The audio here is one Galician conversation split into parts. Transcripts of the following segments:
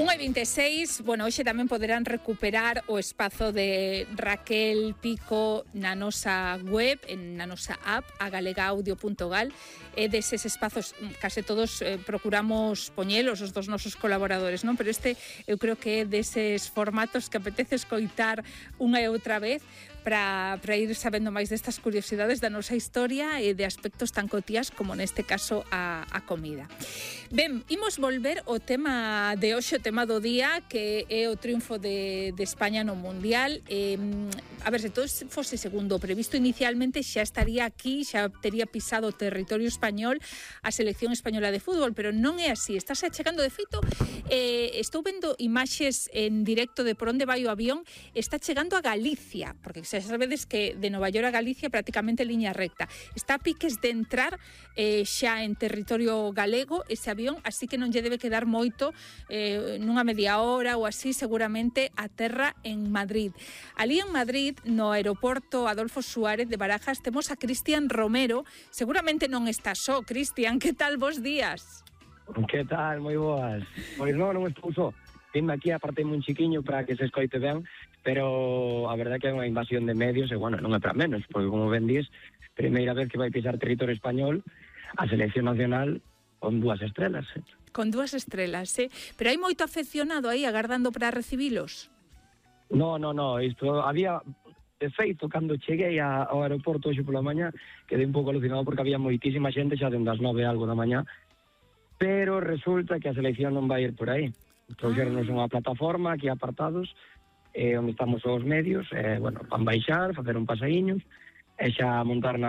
1:26, bueno, hoxe tamén poderán recuperar o espazo de Raquel Pico na nosa web, na nosa app, agalegaudio.gal, e deses espazos case todos procuramos poñelos os dos nosos colaboradores, non? Pero este eu creo que é deses formatos que apetece escoitar unha e outra vez para ir sabendo máis destas curiosidades da nosa historia e de aspectos tan cotías como neste caso a comida. Ben, imos volver ao tema de hoxe, o tema do día, que é o triunfo de España no Mundial. A ver, se todo fose segundo o previsto inicialmente, xa estaría aquí, xa tería pisado o territorio español a selección española de fútbol, pero non é así, estáse achegando de feito. Estou vendo imaxes en directo de por onde vai o avión, está chegando a Galicia, porque xa sabedes que de Nova York a Galicia prácticamente liña recta. Está a piques de entrar xa en territorio galego ese avión, así que non lle debe quedar moito, nunha media hora ou así, seguramente a terra en Madrid. Ali en Madrid, no aeroporto Adolfo Suárez de Barajas, temos a Cristian Romero. Seguramente non está só, Cristian, que tal, bos días? Que tal, moi boas. Pois non estou só. Vime aquí, apartei un chiquiño para que se escoite ben, pero a verdade é que é unha invasión de medios e, bueno, non é para menos, porque, como ben dís, primeira vez que vai pisar territorio español a selección nacional con 2 estrelas. Con 2 estrelas, Pero hai moito afeccionado aí agardando para recibilos? No, isto había... De feito, cando cheguei ao aeroporto hoxe pola mañá, quedei un pouco alucinado porque había moitísima xente xa dende as 9 algo da mañá, pero resulta que a selección non vai ir por aí. Trouxeronnos unha plataforma aquí apartados, onde estamos os medios, bueno, van baixar, facer un pasaíños, e xa montar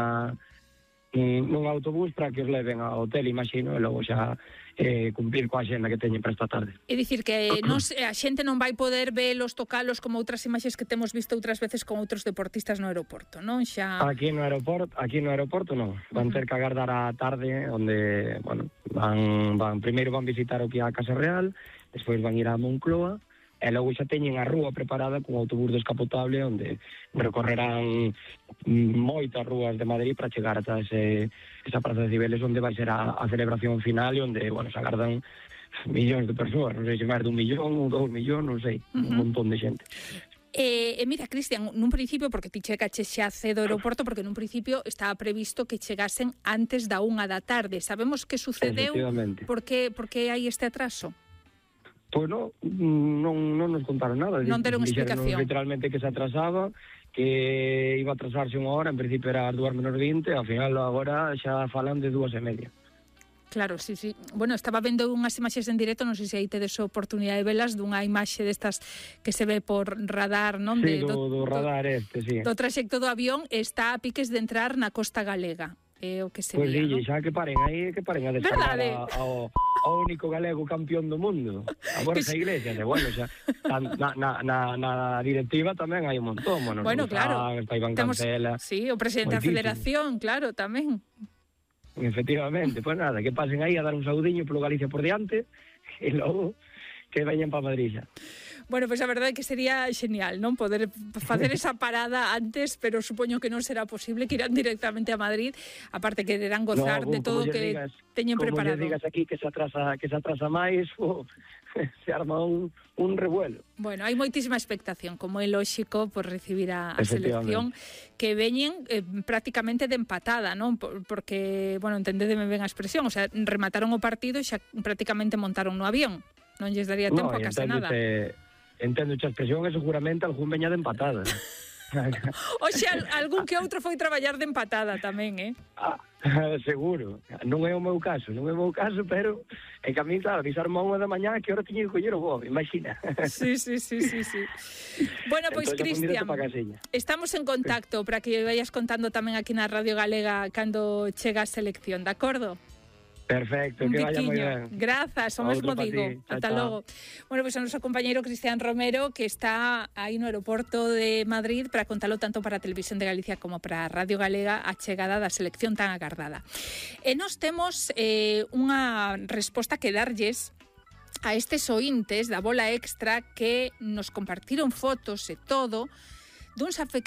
nun autobús para que os leven ao hotel, imagino, e logo xa cumplir coa xenda que teñen para esta tarde. É dicir que a xente non vai poder velos, tocalos como outras imaxes que temos visto outras veces con outros deportistas no aeroporto, non? Xa... Aquí no aeroporto non. Van ter que agardar a tarde, onde, bueno, primeiro van visitar o que é a Casa Real, despois van ir a Moncloa, e logo xa teñen a rúa preparada con autobús descapotable onde recorrerán moitas rúas de Madrid para chegar ata esa Praza de Cibeles, onde vai ser a celebración final e onde, bueno, se agardan millóns de persoas, non sei se máis de 1 millón ou 2 millóns, non sei, un montón de xente. Mira, Cristian, nun principio, porque ti chegaches xa cedo ao aeroporto, porque nun principio estaba previsto que chegasen antes da 1 da tarde. Sabemos que sucedeu? Por que hai este atraso? Pois non nos contaron nada. Non deron explicación. Literalmente que se atrasaba, que iba a atrasarse 1 hora, en principio era as 2:20, ao final agora xa falan de 2:30. Claro, sí. Bueno, estaba vendo unhas imaxes en directo, non sei se aí tedes a oportunidade de velas, dunha imaxe destas que se ve por radar, non? Sí, do radar sí. Do traxecto do avión, está a piques de entrar na costa galega. É o que se vía, non? Xa que paren aí, que paren a descargar ao único galego campeón do mundo, a Borja Iglesias, e bueno, xa na directiva tamén hai un montón, bueno, claro, está Iván Cancela. Sí, o presidente da Federación, claro, tamén. Efectivamente, pues nada, que pasen aí a dar un saudiño polo Galicia por diante, e logo que veñan para Madrid xa. Bueno, pois a verdade é que sería genial, non? Poder facer esa parada antes, pero supoño que non será posible, que irán directamente a Madrid, aparte que quererán gozar de todo o que teñen preparado. Como digas aquí que se atrasa máis, se arma un revuelo. Bueno, hai moitísima expectación, como é lóxico, por recibir a selección, que veñen prácticamente de empatada, non? Porque, bueno, entendedeme ben a expresión, o sea, remataron o partido e xa prácticamente montaron no avión. Non lles daría tempo a case nada. Entendo a expresión e seguramente algún veña de empatada. Oxe, algún que outro foi traballar de empatada tamén, seguro. Non é o meu caso, pero en que a mí, claro, avisarme a 1 da mañá que hora tiña que coller o voo, imagina. Sí. Bueno, pois, Cristian, estamos en contacto para que vayas contando tamén aquí na Radio Galega cando chega a selección, de acordo? Perfecto, que vaya moi ben. Grazas, o mesmo digo. Ata logo. Bueno, pois a noso compañeiro Cristian Romero, que está aí no aeroporto de Madrid para contalo tanto para a Televisión de Galicia como para a Radio Galega a chegada da selección tan agardada. E nós temos unha resposta que darlles a estes ointes da Bola Extra que nos compartiron fotos e todo duns